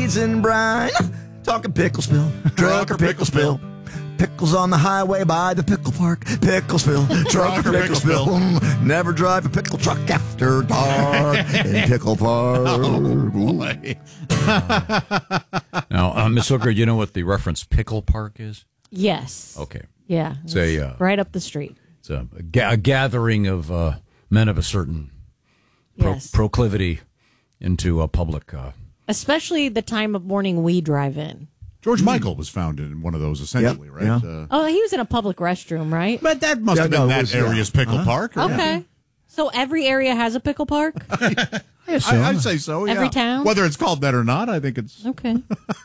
peas and brine. Talking pickle spill, truck or pickle spill. Pickles on the highway by the pickle park. Pickle spill, truck or pickle spill. Never drive a pickle truck after dark in Pickle Park. Oh, boy. Now, Miss Hooker, you know what the reference Pickle Park is? Yes. Okay. Yeah. It's right up the street. It's a gathering of men of a certain proclivity into a public. Especially the time of morning we drive in. George Michael was found in one of those, essentially, right? Yeah. He was in a public restroom, right? But that must have been that area's pickle park. Or, okay. So every area has a pickle park? I'd say so, yeah. Every town? Whether it's called that or not, I think it's... Okay.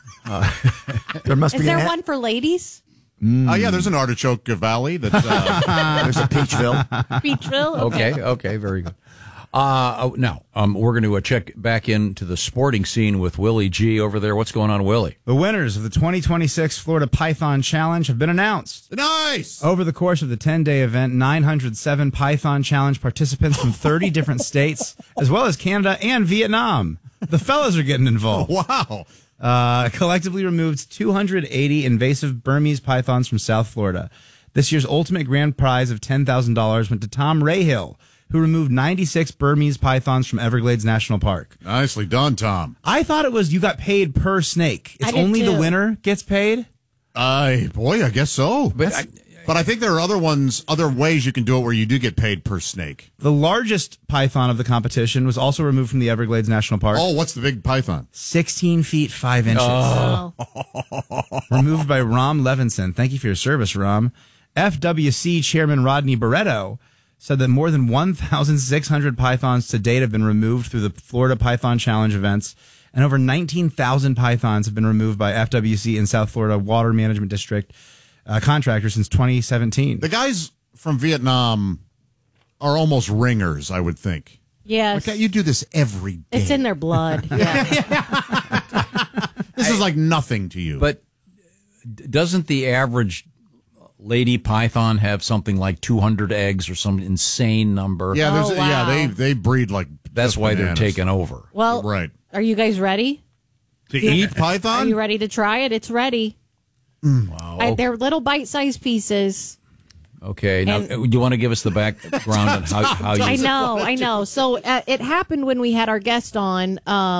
There must Is be there one for ladies? Yeah, there's an Artichoke Valley. There's a Peachville. Peachville? Okay, very good. Now, we're going to check back into the sporting scene with Willie G over there. What's going on, Willie? The winners of the 2026 Florida Python Challenge have been announced. Nice! Over the course of the 10-day event, 907 Python Challenge participants from 30 different states, as well as Canada and Vietnam. The fellas are getting involved. Wow. Collectively removed 280 invasive Burmese pythons from South Florida. This year's ultimate grand prize of $10,000 went to Tom Rahill, who removed 96 Burmese pythons from Everglades National Park. Nicely done, Tom. I thought it was you got paid per snake. It's only the winner gets paid? I guess so. But I think there are other ways you can do it where you do get paid per snake. The largest python of the competition was also removed from the Everglades National Park. Oh, what's the big python? 16 feet 5 inches. Oh. Removed by Ram Levinson. Thank you for your service, Ram. FWC Chairman Rodney Barretto said that more than 1,600 pythons to date have been removed through the Florida Python Challenge events, and over 19,000 pythons have been removed by FWC in South Florida Water Management District contractors since 2017. The guys from Vietnam are almost ringers, I would think. Yes. You do this every day. It's in their blood. Yeah. This is like nothing to you. But doesn't the average lady python have something like 200 eggs or some insane number? Yeah, they breed like that's why bananas. they're taking over. Well, right. Are you guys ready? To eat python? Are you ready to try it? It's ready. Wow. They're little bite-sized pieces. Okay. Now, do you want to give us the background on how you... I know. So it happened when we had our guest on,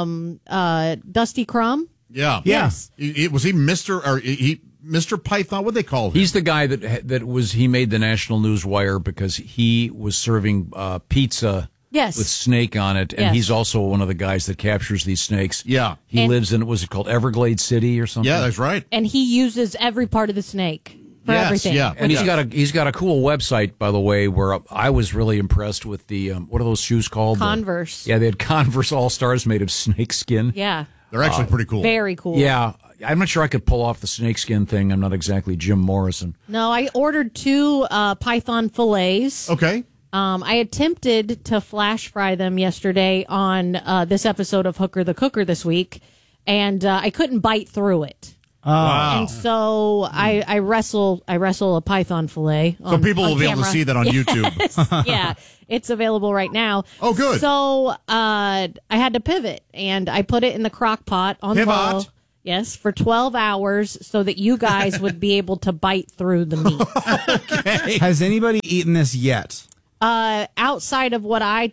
Dusty Crumb. Yeah. Yes. Was he Mr. Python? What do they call him? He's the guy he made the National News Wire because he was serving pizza with snake on it, and he's also one of the guys that captures these snakes. Yeah. He lives in, was it called Everglades City or something? Yeah, that's right. And he uses every part of the snake for everything. Yeah. And he's got a cool website, by the way, where I was really impressed with the, what are those shoes called? Converse. They had Converse All-Stars made of snake skin. Yeah. They're actually pretty cool. Very cool. Yeah. I'm not sure I could pull off the snakeskin thing. I'm not exactly Jim Morrison. No, I ordered 2 python fillets. Okay. I attempted to flash fry them yesterday on this episode of Hooker the Cooker this week, and I couldn't bite through it. Wow. And so I wrestle a python fillet. So people will be able to see that on YouTube. Yes. Yeah, it's available right now. Oh, good. So I had to pivot, and I put it in the crock pot on low. Yes, for 12 hours so that you guys would be able to bite through the meat. Okay. Has anybody eaten this yet? Outside of what I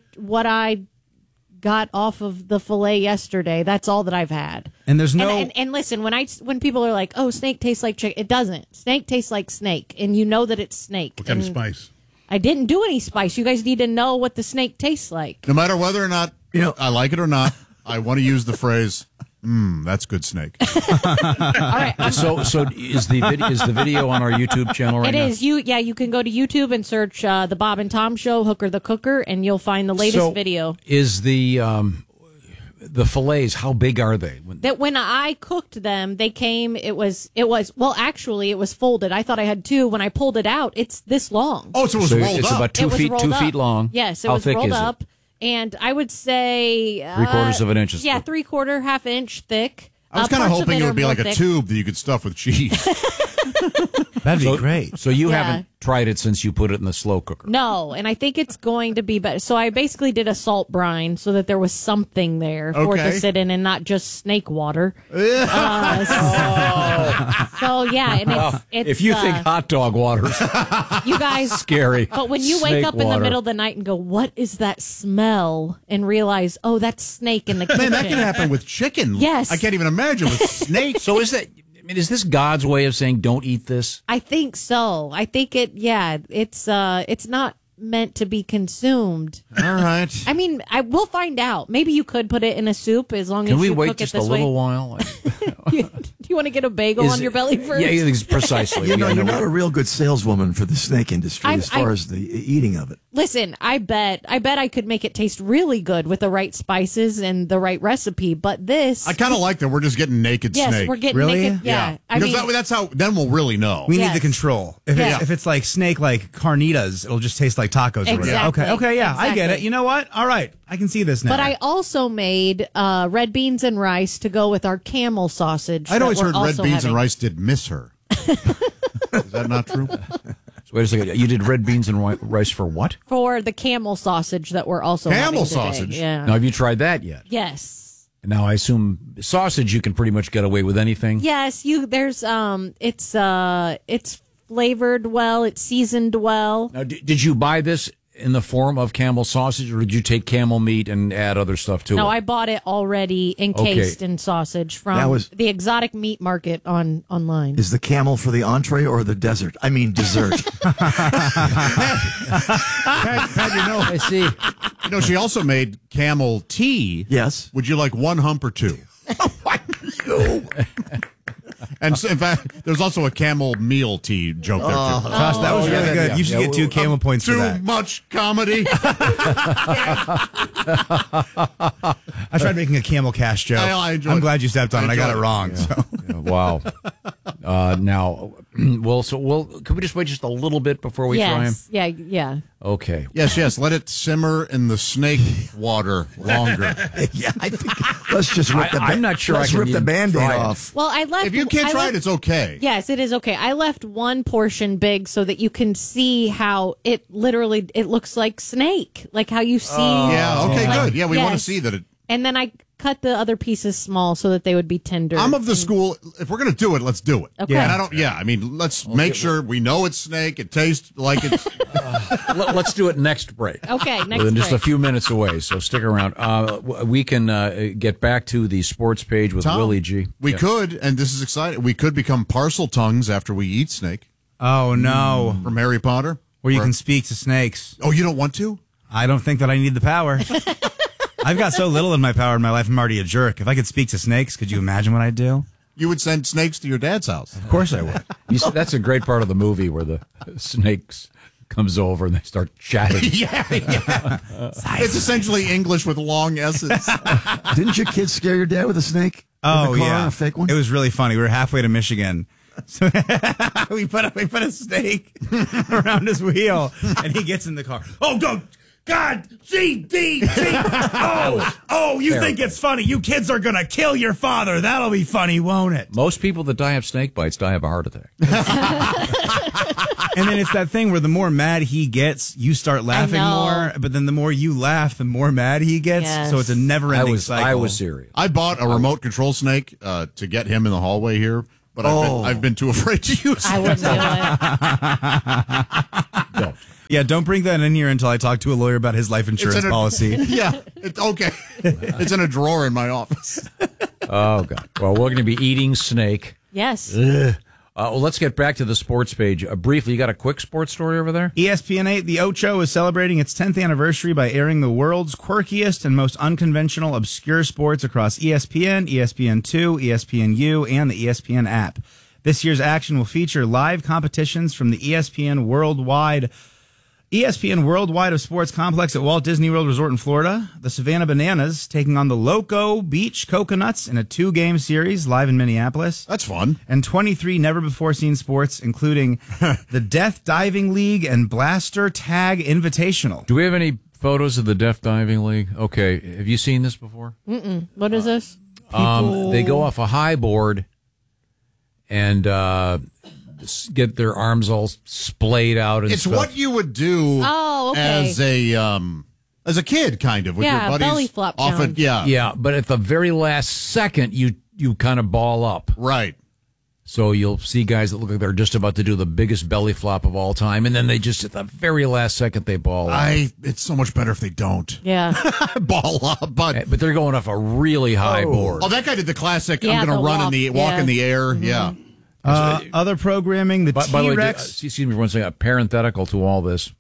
got off of the fillet yesterday, that's all that I've had. And there's no and listen, when people are like, "Oh, snake tastes like chicken," it doesn't. Snake tastes like snake, and you know that it's snake. What kind of spice? I didn't do any spice. You guys need to know what the snake tastes like. No matter whether or not I like it or not, I want to use the phrase. That's good snake. All right. So is the video on our YouTube channel right now? It is. You can go to YouTube and search the Bob and Tom Show, Hooker the Cooker, and you'll find the latest video. Is the fillets, how big are they? That when I cooked them, they came, it was folded. I thought I had 2. When I pulled it out, it's this long. Oh, so it was rolled up. It's about 2 feet, 2 feet long. Yes, it how was thick rolled is up. It? And I would say 3/4 of an inch is thick. 3/4, half inch thick. I was kind of hoping it would be like a tube that you could stuff with cheese. That'd be great. So you haven't tried it since you put it in the slow cooker. No, and I think it's going to be better. So I basically did a salt brine so that there was something there for it to sit in and not just snake water. So yeah, and it's if you think hot dog water's you guys scary, but when you wake up in the middle of the night and go, "What is that smell?" and realize, "Oh, that's snake in the kitchen." Man, that can happen with chicken. Yes, I can't even imagine with snake. So is that? I mean, is this God's way of saying don't eat this? I think so. I think it. Yeah, it's not meant to be consumed. All right. I mean, we'll find out. Maybe you could put it in a soup as long as you wait cook just it this a little while? Do you want to get a bagel on your belly first? Yeah, precisely. You're not a real good saleswoman for the snake industry as far as the eating of it. Listen, I bet I could make it taste really good with the right spices and the right recipe. But this, I kind of like that. We're just getting naked snake. Yes, we're getting Really? naked. Yeah, Because that's how. Then we'll really know. We need the control. If it's like snake, like carnitas, it'll just taste like tacos. Or Exactly. whatever. Okay, yeah, Exactly. I get it. You know what? All right, I can see this now. But I also made red beans and rice to go with our camel sausage. I'd always heard red also beans having. and rice did miss her. Is that not true? So wait a second. You did red beans and rice for what? For the camel sausage that we're also Camel having today. sausage? Yeah. Now, have you tried that yet? Yes. Now, I assume sausage, you can pretty much get away with anything. Yes. There's it's flavored well. It's seasoned well. Now, did you buy this in the form of camel sausage, or did you take camel meat and add other stuff to it? No, I bought it already encased in sausage from the exotic meat market online. Is the camel for the entree or the dessert? I mean, dessert. Pat, I see. She also made camel tea. Yes. Would you like one hump or two? And so, in fact, there's also a camel meal tea joke there, too. Josh, that was really good. You should get 2 camel points for that. Too much comedy. I tried making a camel cash joke. I enjoyed I'm glad you stepped on it. I got it wrong. Yeah. So. Yeah, wow. Now, could we just wait just a little bit before we try them? Yeah. Okay. Yes. Let it simmer in the snake water longer. Yeah, I think let's just rip I'm not sure let's I can rip the even Band-Aid try it. off. Well, I left. If you can't try it, it's okay. Yes, it is okay. I left one portion big so that you can see how it looks like snake, like how you see. Yeah. Okay. Good. Yeah, we want to Yes. see that it. And then I cut the other pieces small so that they would be tender. I'm of the school. If we're gonna do it, let's do it. Okay. And I don't. Yeah. I mean, let's make sure we know it's snake. It tastes like it's. Let's do it next break. Okay, next Within just a break. few minutes away, so stick around. We can get back to the sports page with Tom, Willie G. We could, and this is exciting. We could become parcel tongues after we eat snake Oh, no. from Harry Potter. Where you can speak to snakes. Oh, you don't want to? I don't think that I need the power. I've got so little in my power in my life, I'm already a jerk. If I could speak to snakes, could you imagine what I'd do? You would send snakes to your dad's house. Of course I would. That's a great part of the movie where the snakes comes over and they start chatting. Yeah. It's essentially English with long S's. Didn't your kids scare your dad with a snake? Oh, in the car, yeah. a fake one? It was really funny. We were halfway to Michigan. So we put a snake around his wheel, and he gets in the car. Oh, don't. God, G-D-G. Oh, you think it's funny? You kids are going to kill your father. That'll be funny, won't it? Most people that die of snake bites die of a heart attack. And then it's that thing where the more mad he gets, you start laughing more. But then the more you laugh, the more mad he gets. Yes. So it's a never-ending cycle. I was serious. I bought a remote control snake to get him in the hallway here, but I've been too afraid to use I it. wouldn't do it. Yeah, don't bring that in here until I talk to a lawyer about his life insurance policy. Yeah, it's okay. It's in a drawer in my office. Oh, God. Well, we're going to be eating snake. Yes. Well, let's get back to the sports page. Briefly, you got a quick sports story over there? ESPN 8, The Ocho, is celebrating its 10th anniversary by airing the world's quirkiest and most unconventional obscure sports across ESPN, ESPN2, ESPNU, and the ESPN app. This year's action will feature live competitions from the ESPN Worldwide of Sports Complex at Walt Disney World Resort in Florida. The Savannah Bananas taking on the Loco Beach Coconuts in a 2-game series live in Minneapolis. That's fun. And 23 never-before-seen sports, including the Death Diving League and Blaster Tag Invitational. Do we have any photos of the Deaf Diving League? Okay. Have you seen this before? Mm-mm. What is this? They go off a high board, and get their arms all splayed out. And it's stuff. what you would do as a kid, kind of, with your buddies. Belly flop often, challenge. Yeah, but at the very last second, you kind of ball up. Right. So you'll see guys that look like they're just about to do the biggest belly flop of all time, and then they just, at the very last second, they ball up. It's so much better if they don't. Yeah. Ball up. But they're going off a really high board. Oh, that guy did the classic, I'm going to run walk in the air. Mm-hmm. Yeah. Other programming, the T-Rex. By the way, excuse me for one second, parenthetical to all this.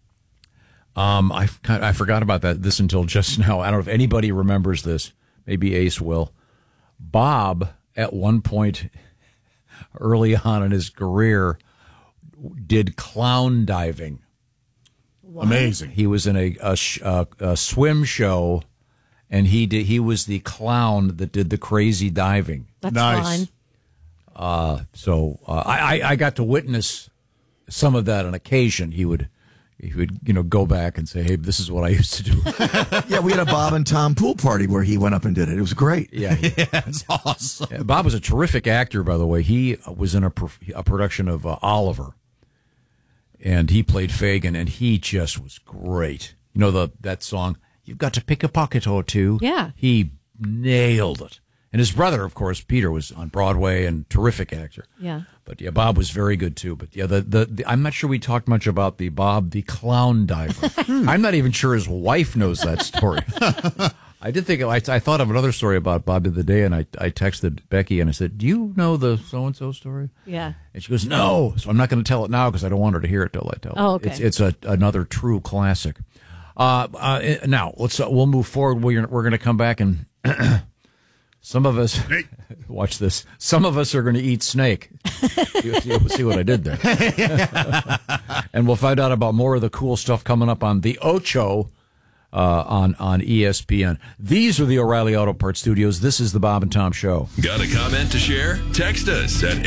I forgot about this until just now. I don't know if anybody remembers this. Maybe Ace will. Bob, at one point early on in his career, did clown diving. What? Amazing. He was in a swim show, and he was the clown that did the crazy diving. That's nice. Fun. So I got to witness some of that on occasion. He would go back and say, "Hey, this is what I used to do." Yeah, we had a Bob and Tom pool party where he went up and did it. It was great. Yeah, it's awesome. Yeah, Bob was a terrific actor, by the way. He was in a production of Oliver, and he played Fagin, and he just was great. You know that song, "You've Got to Pick a Pocket or Two"? Yeah. He nailed it. And his brother, of course, Peter, was on Broadway and terrific actor. Yeah. But yeah, Bob was very good too. But yeah, I'm not sure we talked much about Bob the clown diver. I'm not even sure his wife knows that story. I did think I thought of another story about Bob the other day, and I texted Becky and I said, "Do you know the so and so story?" Yeah. And she goes, "No." So I'm not going to tell it now because I don't want her to hear it till I tell it. Oh, okay. It's another true classic. Now we'll move forward. We're going to come back and. Some of us, watch this. Some of us are going to eat snake. See what I did there. And we'll find out about more of the cool stuff coming up on the Ocho on ESPN. These are the O'Reilly Auto Parts Studios. This is the Bob and Tom Show. Got a comment to share? Text us at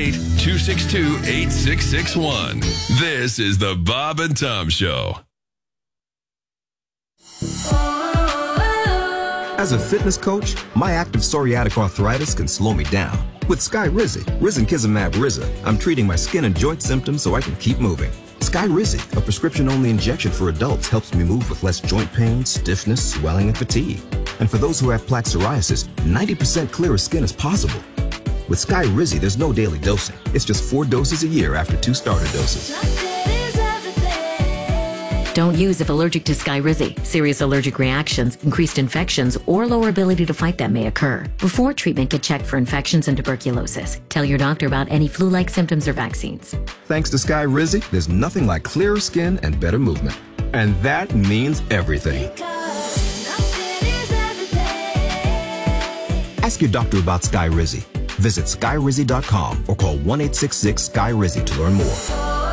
888-262-8661. This is the Bob and Tom Show. As a fitness coach, my active psoriatic arthritis can slow me down. With Skyrizi, Risankizumab Riza, I'm treating my skin and joint symptoms so I can keep moving. Skyrizi, a prescription-only injection for adults, helps me move with less joint pain, stiffness, swelling, and fatigue. And for those who have plaque psoriasis, 90% clearer skin is possible. With Skyrizi, there's no daily dosing. It's just 4 doses a year after 2 starter doses. Don't use if allergic to Skyrizi. Serious allergic reactions, increased infections, or lower ability to fight them may occur. Before treatment, get checked for infections and tuberculosis. Tell your doctor about any flu-like symptoms or vaccines. Thanks to Skyrizi, there's nothing like clearer skin and better movement. And that means everything. Ask your doctor about Skyrizi. Visit Skyrizi.com or call 1-866-SKY-RIZI to learn more.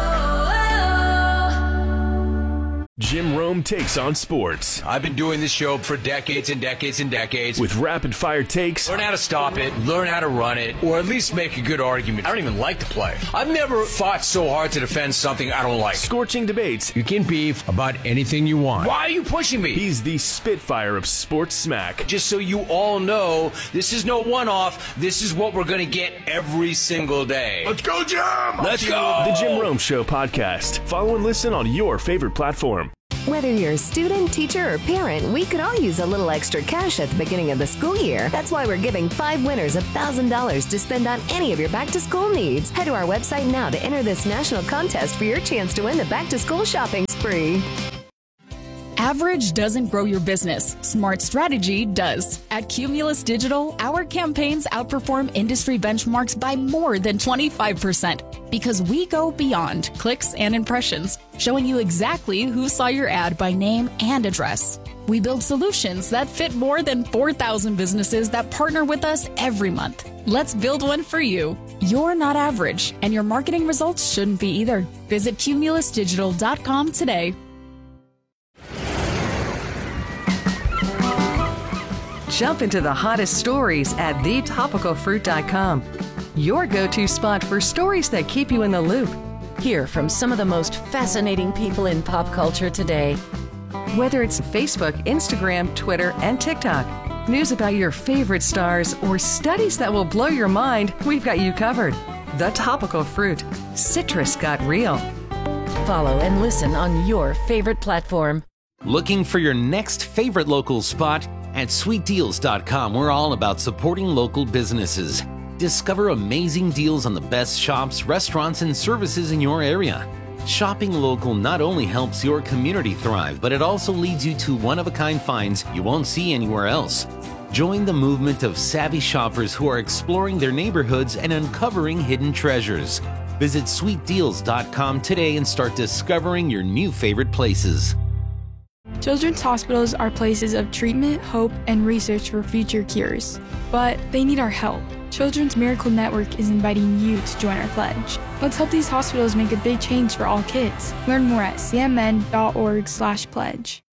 Jim Rome takes on sports. I've been doing this show for decades and decades and decades. With rapid-fire takes. Learn how to stop it, learn how to run it, or at least make a good argument. I don't even like to play. I've never fought so hard to defend something I don't like. Scorching debates. You can beef about anything you want. Why are you pushing me? He's the Spitfire of sports smack. Just so you all know, this is no one-off. This is what we're going to get every single day. Let's go, Jim! Let's go! The Jim Rome Show podcast. Follow and listen on your favorite platform. Whether you're a student, teacher, or parent, we could all use a little extra cash at the beginning of the school year. That's why we're giving 5 winners $1,000 to spend on any of your back-to-school needs. Head to our website now to enter this national contest for your chance to win the back-to-school shopping spree. Average doesn't grow your business. Smart strategy does. At Cumulus Digital, our campaigns outperform industry benchmarks by more than 25% because we go beyond clicks and impressions, showing you exactly who saw your ad by name and address. We build solutions that fit more than 4,000 businesses that partner with us every month. Let's build one for you. You're not average, and your marketing results shouldn't be either. Visit cumulusdigital.com today. Jump into the hottest stories at thetopicalfruit.com. Your go-to spot for stories that keep you in the loop. Hear from some of the most fascinating people in pop culture today. Whether it's Facebook, Instagram, Twitter, and TikTok, news about your favorite stars, or studies that will blow your mind, we've got you covered. The Topical Fruit. Citrus got real. Follow and listen on your favorite platform. Looking for your next favorite local spot? At sweetdeals.com, we're all about supporting local businesses. Discover amazing deals on the best shops, restaurants, and services in your area. Shopping local not only helps your community thrive, but it also leads you to one-of-a-kind finds you won't see anywhere else. Join the movement of savvy shoppers who are exploring their neighborhoods and uncovering hidden treasures. Visit sweetdeals.com today and start discovering your new favorite places. Children's hospitals are places of treatment, hope, and research for future cures. But they need our help. Children's Miracle Network is inviting you to join our pledge. Let's help these hospitals make a big change for all kids. Learn more at cmn.org/pledge.